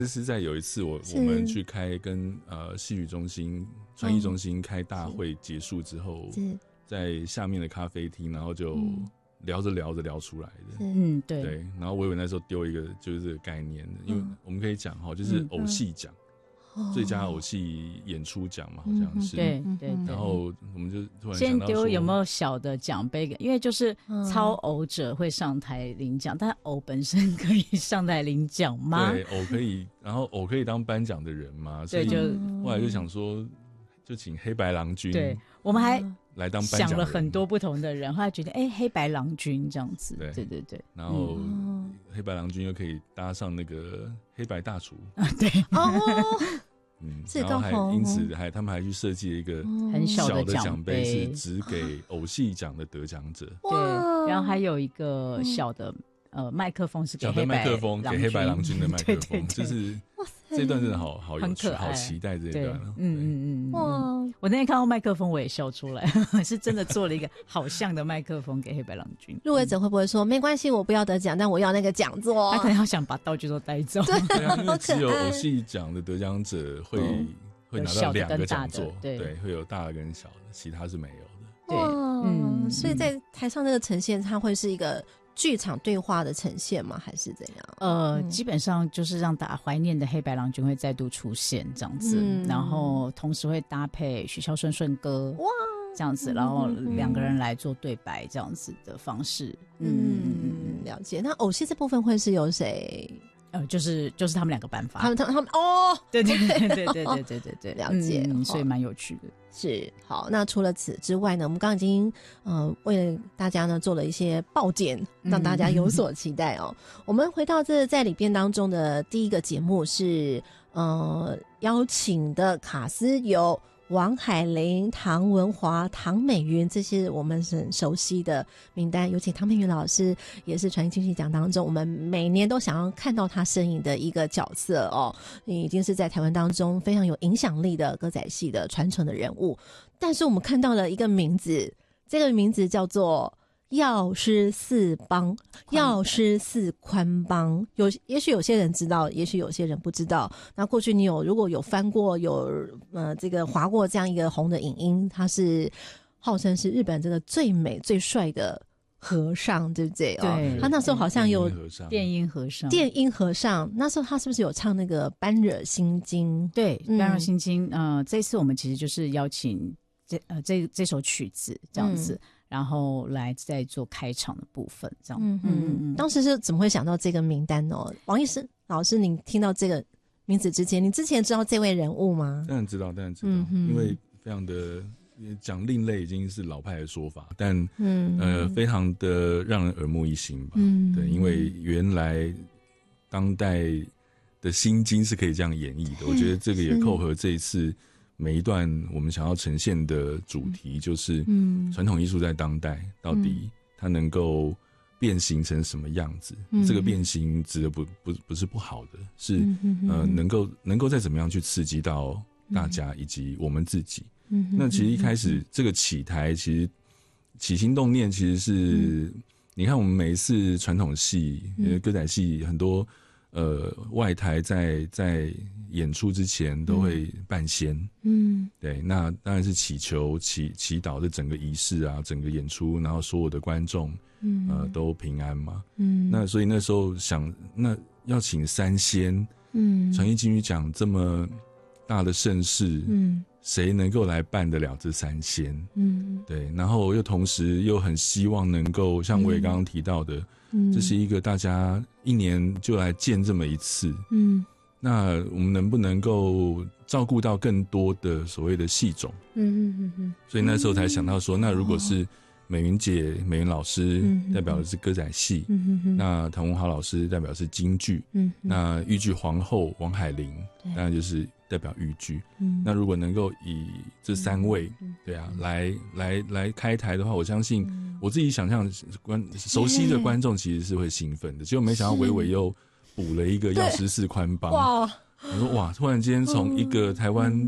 这是在有一次我们去开跟戏剧中心、传艺中心开大会结束之后，在下面的咖啡厅，然后就聊着聊着聊出来的。对。然后我以为那时候丢一个就是这个概念的，因为我们可以讲就是偶戏奖。最佳偶戏演出奖嘛，好像是。对。然后我们就突然想到说，先丢有没有小的奖杯？因为就是操偶者会上台领奖，但偶本身可以上台领奖吗？ 对，偶可以，然后偶可以当颁奖的人嘛，所以后来就想说，就请黑白郎君。 对，我们还来当颁奖人， 想了很多不同的人，后来决定黑白郎君这样子。对。 然后黑白郎君又可以搭上那个黑白大厨对然后还因此他们还去设计了一个很小的奖杯，是只给偶戏奖的得奖者。 对，然后还有一个小的麦克风是给黑白郎君的麦克风， 对就是这段真的好有趣，好期待这一段。 哇！我那天看到麦克风我也笑出来，是真的做了一个好像的麦克风给黑白郎君。 入围者会不会说没关系，我不要得奖，但我要那个讲座？ 他可能要想把道具都带走。 对啊，因为只有偶戏奖的得奖者会拿到2个讲座，对，会有大的跟小的，其他是没有的。对，所以在台上那个呈现，它会是一个剧场对话的呈现吗？还是怎样？ 基本上就是让大家怀念的黑白郎君会再度出现这样子，然后同时会搭配许孝顺顺歌，哇，这样子，然后2个人来做对白这样子的方式。 了解。那偶戏这部分会是由谁？ 就是他们2个办法， 他们对， 了解， 所以蛮有趣的。 是。好，那除了此之外呢，我们刚刚已经为了大家呢做了一些报检，让大家有所期待哦。我们回到这在里边当中的第一个节目是邀请的卡司有王海玲、唐文华、唐美云，这些我们是很熟悉的名单。有请唐美云老师，也是传艺金曲奖当中我们每年都想要看到她身影的一个角色哦，已经是在台湾当中非常有影响力的歌仔戏的传承的人物。但是我们看到了一个名字，这个名字叫做药师寺帮，药师寺宽帮。也许有些人知道，也许有些人不知道。那过去你如果有翻过这个划过这样一个红的影音，他是号称是日本这个最美最帅的和尚，对不对？ 对， 他那时候好像有电音和尚， 那时候他是不是有唱那个般若心经？ 对，般若心经。这一次我们其实就是邀请这首曲子这样子。然后来再做开场的部分，这样。 当时是怎么会想到这个名单哦？王医师老师，你听到这个名字之前，你之前知道这位人物吗？ 当然知道，因为非常的讲另类已经是老派的说法，但非常的让人耳目一新吧。对，因为原来当代的心经是可以这样演绎的，我觉得这个也扣合这一次。每一段我们想要呈现的主题就是传统艺术在当代到底它能够变形成什么样子。这个变形指的不是不好的，是能够再怎么样去刺激到大家以及我们自己。那其实一开始这个起台，其实起心动念其实是你看我们每一次传统戏歌仔戏很多外台在演出之前都会办仙，对，那当然是祈求祈祷这整个仪式啊，整个演出，然后所有的观众都平安嘛。那所以那时候想，那要请3仙，传艺金曲奖这么大的盛事，谁能够来办得了这3仙？对，然后又同时又很希望能够像我也刚刚提到的，这是一个大家1年就来见这么一次，那我们能不能够照顾到更多的所谓的戏种？所以那时候才想到说，那如果是美云老师代表的是歌仔戏，那唐文华老师代表的是京剧，那豫剧皇后王海玲当然就是代表豫剧。那如果能够以这3位，对啊，来开台的话，我相信我自己想象熟悉的观众其实是会兴奋的。结果没想到伟伟又补了一个药师寺宽帮，哇！我说哇，突然间从一个台湾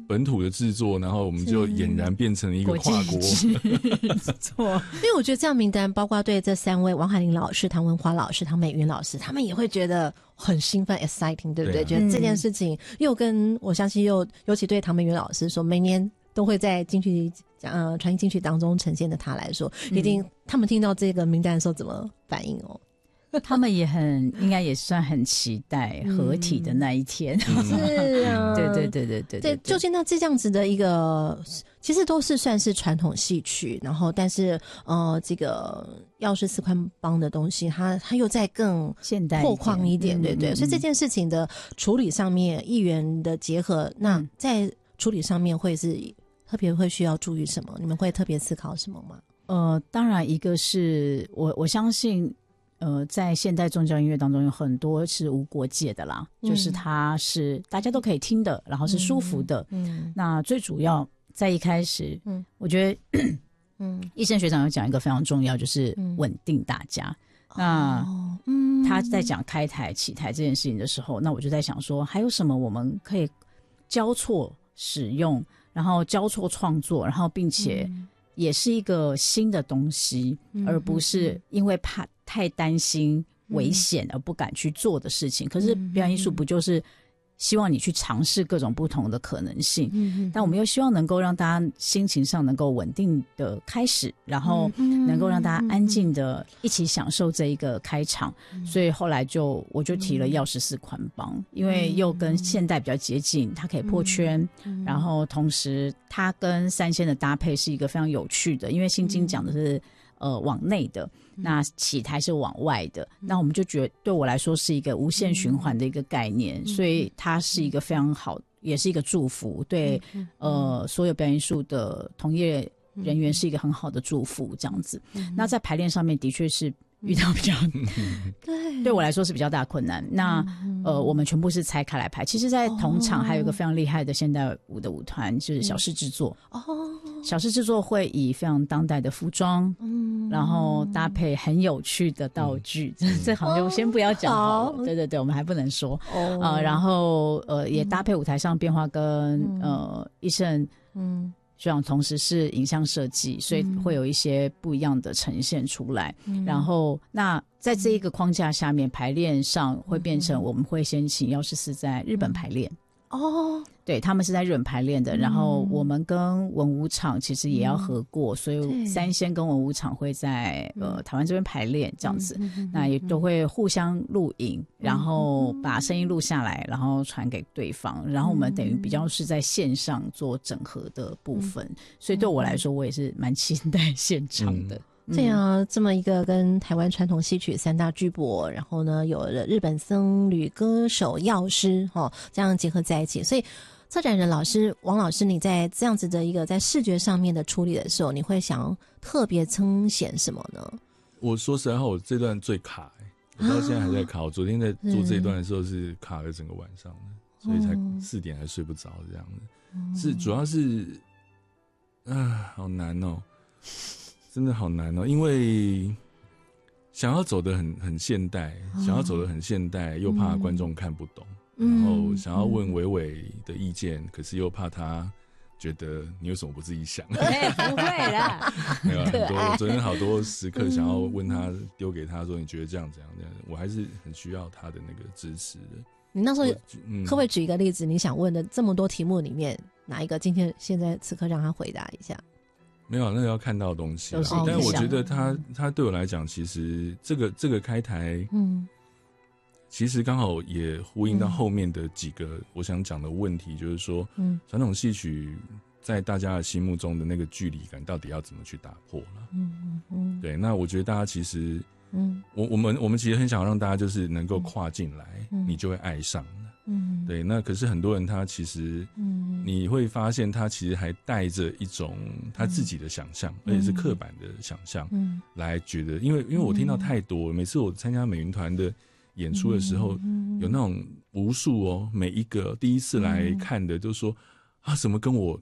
本土的制作，然后我们就俨然变成一个跨国错。 因为我觉得这样名单，包括对这3位王海玲老师、唐文华老师、唐美云老师，他们也会觉得很兴奋 exciting， 对不对？觉得这件事情又跟我相信尤其对唐美云老师说，每年都会在金曲传艺金曲当中呈现的他来说，一定他们听到这个名单的时候怎么反应哦？ 他们也应该也算很期待合体的那一天。 是啊， 对， 究竟那这样子的一个，其实都是算是传统戏曲，然后但是这个药师四宽帮的东西，它又再更现代拓宽一点，对对。所以这件事情的处理上面，艺员的结合，那在处理上面会是特别会需要注意什么？你们会特别思考什么吗？ 当然一个是我相信。在现代宗教音乐当中有很多是无国界的啦，就是它是大家都可以听的，然后是舒服的。那最主要在一开始，我觉得，医生学长有讲一个非常重要，就是稳定大家。那他在讲开台起台这件事情的时候，那我就在想说，还有什么我们可以交错使用，然后交错创作，然后并且也是一个新的东西，而不是因为怕太担心危险而不敢去做的事情。可是表演艺术不就是希望你去尝试各种不同的可能性，但我们又希望能够让大家心情上能够稳定的开始，然后能够让大家安静的一起享受这一个开场。所以后来我就提了药师四宽帮，因为又跟现代比较接近，它可以破圈，然后同时它跟三仙的搭配是一个非常有趣的，因为心经讲的是往内的，那起台是往外的，那我们就觉得对我来说是一个无限循环的一个概念，所以它是一个非常好，也是一个祝福，对所有表演艺术的同业人员是一个很好的祝福，这样子。那在排练上面的确是遇到比较对我来说是比较大困难。那我们全部是拆开来排。其实在同场还有一个非常厉害的现代舞的舞团，就是小事制作。小事制作会以非常当代的服装，然后搭配很有趣的道具，这好像就先不要讲好了。对，我们还不能说。然后也搭配舞台上变化跟医生学长同时是影像设计，所以会有一些不一样的呈现出来。然后那在这一个框架下面，排练上会变成我们会先请药师寺在日本排练。对，他们是在日本排练的，然后我们跟文武场其实也要合过，所以三仙跟文武场会在台湾这边排练这样子，那也都会互相录影，然后把声音录下来，然后传给对方，然后我们等于比较是在线上做整合的部分，所以对我来说我也是蛮期待现场的。 这样这么一个跟台湾传统戏曲3大巨擘，然后呢有了日本僧侣歌手药师这样结合在一起，所以策展人老师王老师，你在这样子的一个在视觉上面的处理的时候，你会想特别凸显什么呢？ 我说实在话，我这段最卡，我到现在还在卡。我昨天在做这一段的时候是卡了整个晚上的，所以才4点还睡不着这样的。是主要是好难哦。真的好难哦，因为想要走得很现代，又怕观众看不懂，然后想要问伟伟的意见，可是又怕他觉得你有什么不自己想？ 不会啦， 没有很多，昨天好多时刻想要问他，丢给他说你觉得这样怎样？我还是很需要他的那个支持的。 你那时候可不可以举一个例子？你想问的这么多题目里面，哪一个现在此刻让他回答一下？ 没有，那个要看到的东西。但我觉得他对我来讲，其实这个开台，其实刚好也呼应到后面的几个我想讲的问题，就是说，传统戏曲在大家的心目中的那个距离感，到底要怎么去打破了？对，那我觉得大家其实，我们其实很想让大家就是能够跨进来，你就会爱上。对，那可是很多人他其实，你会发现他其实还带着一种他自己的想象，而且是刻板的想象，来觉得，因为我听到太多，每次我参加美云团的演出的时候，有那种无数每一个第一次来看的，就说怎么跟我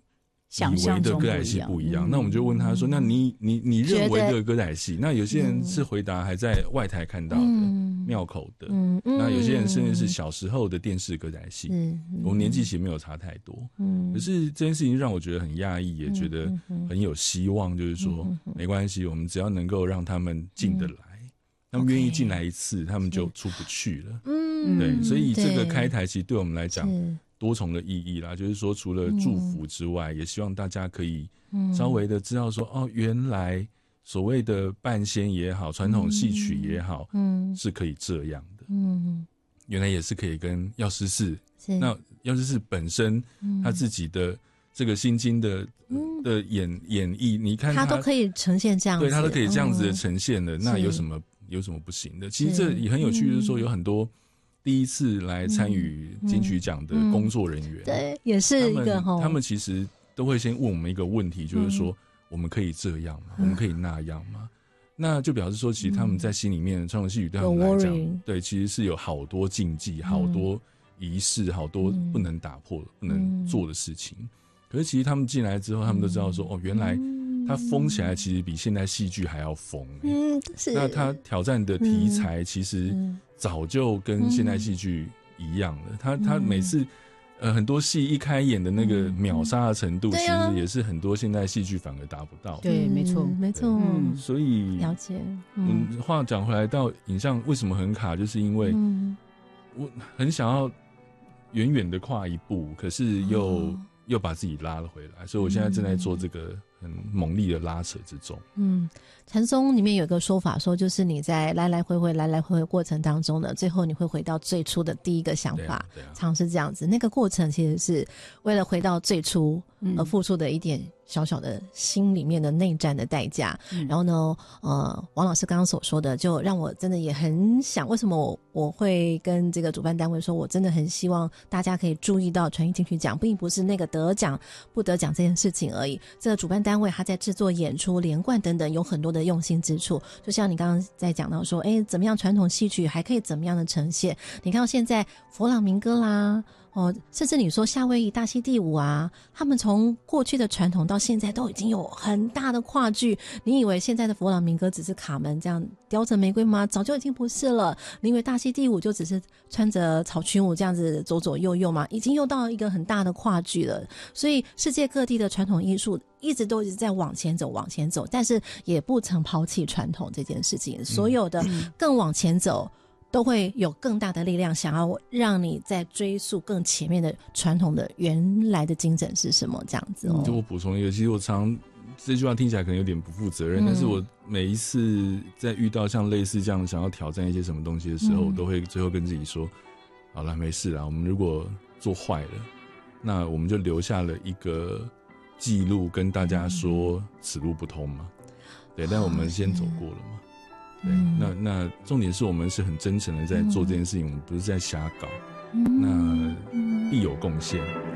以为的歌仔戏不一样。那我们就问他说，那你认为的歌仔戏，那有些人是回答还在外台看到的，庙口的，那有些人甚至是小时候的电视歌仔戏，我们年纪其实没有差太多，可是这件事情让我觉得很讶异，也觉得很有希望，就是说没关系，我们只要能够让他们进得来，他们愿意进来一次，他们就出不去了。对，所以这个开台其实对我们来讲多重的意义啦，就是说除了祝福之外，也希望大家可以稍微的知道说，哦，原来所谓的半仙也好，传统戏曲也好，是可以这样的。原来也是可以跟药师寺，那药师寺本身他自己的这个心经的演绎，你看他都可以呈现这样子， 对，他都可以这样子的呈现的，那有什么不行的？其实这也很有趣，就是说有很多第一次来参与金曲奖的工作人员， 对，也是一个他们其实都会先问我们一个问题，就是说我们可以这样吗？我们可以那样吗？那就表示说，其实他们在心里面，传统戏曲对他们来讲，对，其实是有好多禁忌、好多仪式、好多不能打破、不能做的事情。可是其实他们进来之后，他们都知道说，哦，原来他疯起来其实比现代戏剧还要疯。 是。 那他挑战的题材其实早就跟现代戏剧一样了。他每次很多戏一开演的那个秒杀的程度，其实也是很多现代戏剧反而达不到。 对，没错， 没错。 所以了解。 话讲回来，到影像为什么很卡，就是因为我很想要远远的跨一步，可是又把自己拉了回来，所以我现在正在做这个很猛力的拉扯之中。 禅宗里面有一个说法说，就是你在来来回回过程当中呢，最后你会回到最初的第一个想法，尝试这样子。那个过程其实是为了回到最初而付出的一点小小的心里面的内战的代价。然后呢，王老师刚刚所说的，就让我真的也很想，为什么我会跟这个主办单位说，我真的很希望大家可以注意到传艺金曲奖，并不是那个得奖不得奖这件事情而已。这个主办单位他在制作演出、连贯等等有很多的用心之处。就像你刚刚在讲到说，怎么样传统戏曲还可以怎么样的呈现？你看到现在佛朗明哥啦。甚至你说夏威夷大溪地舞啊，他们从过去的传统到现在都已经有很大的跨距。你以为现在的佛朗明哥只是卡门这样雕着玫瑰吗？早就已经不是了。你以为大溪地舞就只是穿着草裙舞这样子左左右右吗？已经又到一个很大的跨距了。所以世界各地的传统艺术一直在往前走，但是也不曾抛弃传统这件事情。所有的更往前走都会有更大的力量，想要让你在追溯更前面的传统的原来的精神是什么这样子。 就我补充一个，其实我这句话听起来可能有点不负责任，但是我每一次在遇到像类似这样想要挑战一些什么东西的时候，我都会最后跟自己说，好了，没事啦，我们如果做坏了，那我们就留下了一个记录跟大家说此路不通嘛。对，但我们先走过了嘛。对，那重点是我们是很真诚的在做这件事情，我们不是在瞎搞，那必有贡献。